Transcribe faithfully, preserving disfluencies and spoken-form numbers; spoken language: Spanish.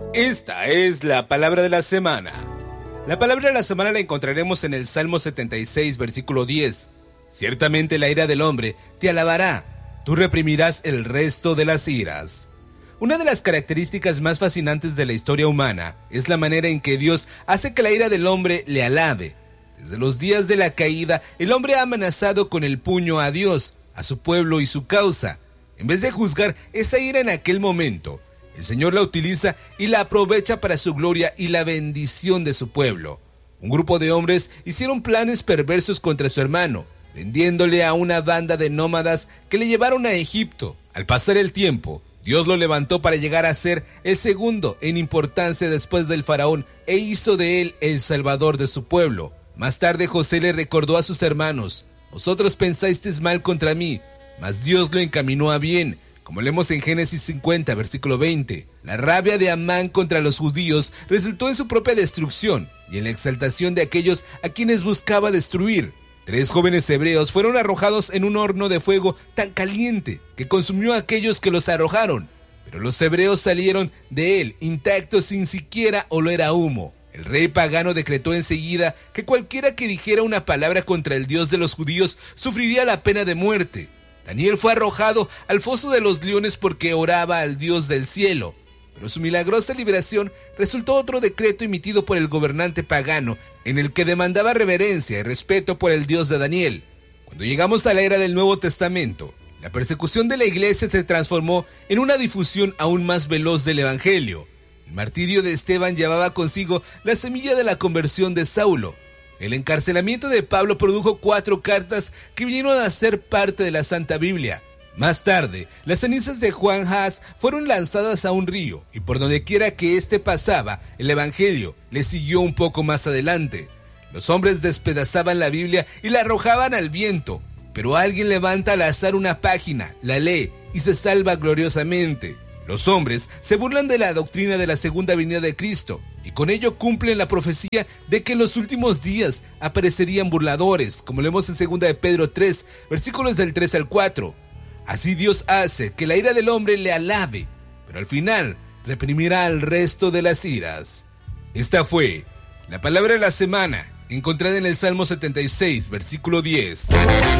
Esta es la palabra de la semana. La palabra de la semana la encontraremos en el Salmo setenta y seis, versículo diez. Ciertamente la ira del hombre te alabará, tú reprimirás el resto de las iras. Una de las características más fascinantes de la historia humana es la manera en que Dios hace que la ira del hombre le alabe. Desde los días de la caída, el hombre ha amenazado con el puño a Dios, a su pueblo y su causa. En vez de juzgar esa ira en aquel momento, el Señor la utiliza y la aprovecha para su gloria y la bendición de su pueblo. Un grupo de hombres hicieron planes perversos contra su hermano, vendiéndole a una banda de nómadas que le llevaron a Egipto. Al pasar el tiempo, Dios lo levantó para llegar a ser el segundo en importancia después del faraón e hizo de él el salvador de su pueblo. Más tarde José le recordó a sus hermanos: vosotros pensasteis mal contra mí, mas Dios lo encaminó a bien, como leemos en Génesis cincuenta, versículo veinte. La rabia de Amán contra los judíos resultó en su propia destrucción y en la exaltación de aquellos a quienes buscaba destruir. Tres jóvenes hebreos fueron arrojados en un horno de fuego tan caliente que consumió a aquellos que los arrojaron, pero los hebreos salieron de él intactos sin siquiera oler a humo. El rey pagano decretó enseguida que cualquiera que dijera una palabra contra el Dios de los judíos sufriría la pena de muerte. Daniel fue arrojado al foso de los leones porque oraba al Dios del cielo, pero su milagrosa liberación resultó otro decreto emitido por el gobernante pagano en el que demandaba reverencia y respeto por el Dios de Daniel. Cuando llegamos a la era del Nuevo Testamento, la persecución de la iglesia se transformó en una difusión aún más veloz del evangelio. El martirio de Esteban llevaba consigo la semilla de la conversión de Saulo. El encarcelamiento de Pablo produjo cuatro cartas que vinieron a ser parte de la Santa Biblia. Más tarde, las cenizas de Juan Hus fueron lanzadas a un río, y por donde quiera que éste pasaba, el evangelio le siguió un poco más adelante. Los hombres despedazaban la Biblia y la arrojaban al viento, pero alguien levanta al azar una página, la lee y se salva gloriosamente. Los hombres se burlan de la doctrina de la segunda venida de Cristo, y con ello cumplen la profecía de que en los últimos días aparecerían burladores, como leemos en segunda de Pedro tres, versículos del tres al cuatro. Así Dios hace que la ira del hombre le alabe, pero al final reprimirá al resto de las iras. Esta fue la palabra de la semana, encontrada en el Salmo setenta y seis, versículo diez.